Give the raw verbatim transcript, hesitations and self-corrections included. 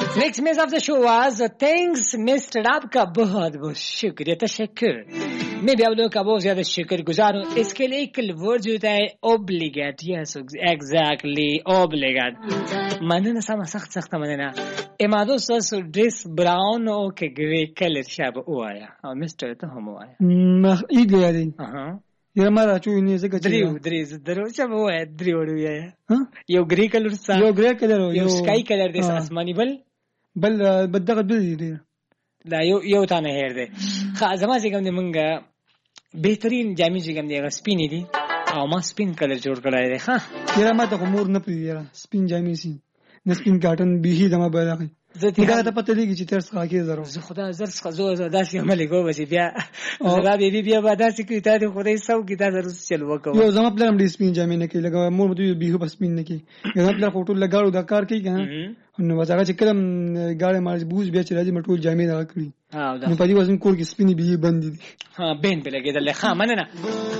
Next miss of the show was uh, thanks mister आपका बहुत बहुत शुक्रिया तशक्कुर. मैं भी आप लोगों का बहुत ज्यादा शुक्रगुजार हूँ. इसके लिए एक वर्ड जो होता है obligate. Yes, exactly obligate. मैंने ना sama सख्त सख्त मैंने ना इमादो सस ड्रेस ब्राउन और के ग्रे कलर शाब हुआ है. और मिस्टर तो हम हुआ है. ما إيجا يعني. हाँ. يا مرة شو إني زكاة. دريو دريز درو شاب हुआ है دريو हुआ है. ها؟ यो ग्रे कलर सा. यो ग्रे कलर हो. यो स्काई कलर देश आसमानी बल. بل بدك بدي دي لا یو یو تا نه هیر دی. خا زما چې کوم دی مونږه بهترین جامې چې کوم دی هغه سپینې دي او ما سپین کلر جوړ کړی دی. ها یاره ما ته کومور نه پی یاره سپین جامې سي نه سپین کاټن به دما بلغه دا ته پته لګی چې تر څخه کې زرو زه خدا زر څخه زو داسې عمل کوم چې بیا زړه دې بیا به داسې کوي ته دې خدای سو کې دا زر چل وکاو. یو زما پلان دې سپین جامې نه کې لګا مور مته به په سپین نه کې زما پلان فوټو لګاړو دا کار کوي کنه نو وځه چې کلم ګاړې مارج بوز بیا چې راځي مټول جامې دا کړی. ها دا نو په دې وزن کور کې سپینې به بند دي. ها بین به لګیدل. ښه مننه.